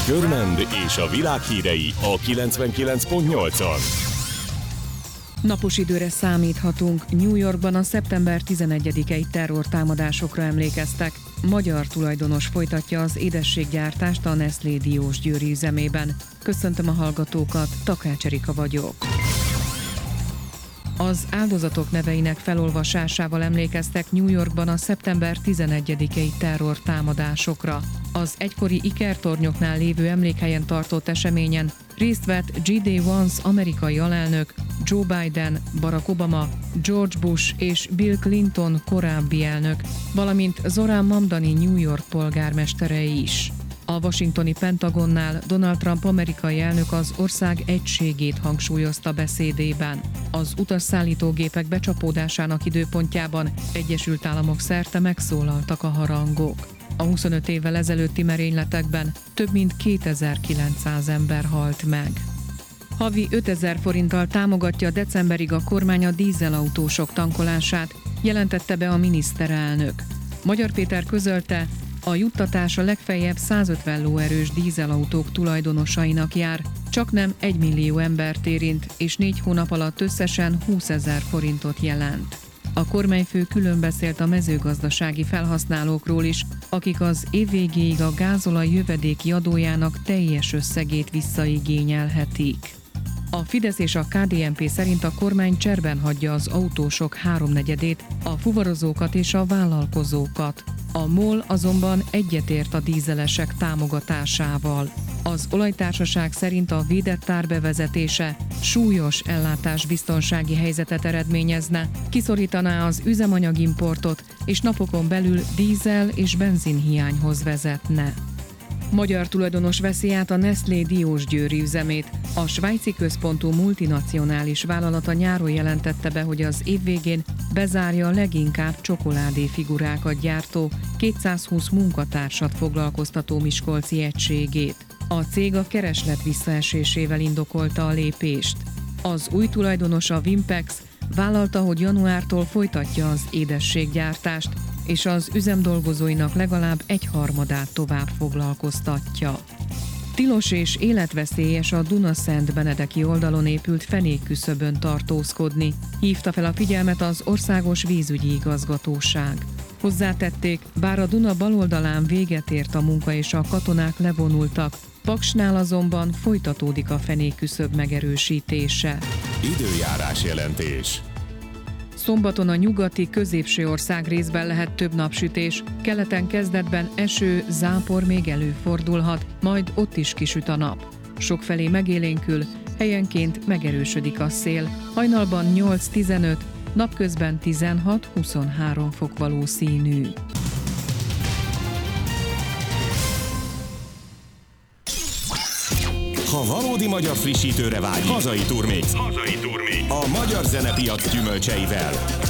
Körmend és a világ hírei a 99.8-on. Napos időre számíthatunk. New Yorkban a szeptember 11-i terrortámadásokra emlékeztek. Magyar tulajdonos folytatja az édességgyártást a Nestlé Diósgyőri üzemében. Köszöntöm a hallgatókat, Takács Erika vagyok. Az áldozatok neveinek felolvasásával emlékeztek New Yorkban a szeptember 11-i terrortámadásokra. Az egykori ikertornyoknál lévő emlékhelyen tartott eseményen részt vett G.D. Vance amerikai alelnök, Joe Biden, Barack Obama, George Bush és Bill Clinton korábbi elnök, valamint Zoran Mamdani New York polgármestere is. A washingtoni Pentagonnál Donald Trump amerikai elnök az ország egységét hangsúlyozta beszédében. Az utasszállítógépek becsapódásának időpontjában Egyesült Államok szerte megszólaltak a harangok. A 25 évvel ezelőtti merényletekben több mint 2900 ember halt meg. Havi 5000 forinttal támogatja decemberig a kormány a dízelautósok tankolását, jelentette be a miniszterelnök. Magyar Péter közölte, a juttatás a legfeljebb 150 lóerős dízelautók tulajdonosainak jár, csaknem 1 millió embert érint, és 4 hónap alatt összesen 20 000 forintot jelent. A kormányfő külön beszélt a mezőgazdasági felhasználókról is, akik az év végéig a gázolaj jövedéki adójának teljes összegét visszaigényelhetik. A Fidesz és a KDNP szerint a kormány cserben hagyja az autósok háromnegyedét, a fuvarozókat és a vállalkozókat. A MOL azonban egyetért a dízelesek támogatásával. Az olajtársaság szerint a védett ár bevezetése súlyos ellátásbiztonsági helyzetet eredményezne, kiszorítaná az üzemanyagimportot, és napokon belül dízel- és benzinhiányhoz vezetne. Magyar tulajdonos veszi át a Nestlé Diósgyőri üzemét. A svájci központú multinacionális vállalata nyáron jelentette be, hogy az év végén bezárja a leginkább csokoládéfigurákat gyártó, 220 munkatársat foglalkoztató miskolci egységét. A cég a kereslet visszaesésével indokolta a lépést. Az új tulajdonos, a Vimpex, vállalta, hogy januártól folytatja az édességgyártást, és az üzem dolgozóinak legalább 1/3 tovább foglalkoztatja. Tilos és életveszélyes a Duna-Szent-Benedeki oldalon épült fenékküszöbön tartózkodni, hívta fel a figyelmet az Országos Vízügyi Igazgatóság. Hozzátették, bár a Duna bal oldalán véget ért a munka és a katonák levonultak, Paksnál azonban folytatódik a fenékküszöb megerősítése. Időjárás jelentés. Szombaton a nyugati, középső ország részben lehet több napsütés, keleten kezdetben eső, zápor még előfordulhat, majd ott is kisüt a nap. Sokfelé megélénkül, helyenként megerősödik a szél, hajnalban 8-15, napközben 16-23 fok valószínű. Ha valódi magyar frissítőre vágy, hazai turmix. A magyar zenepiac gyümölcseivel.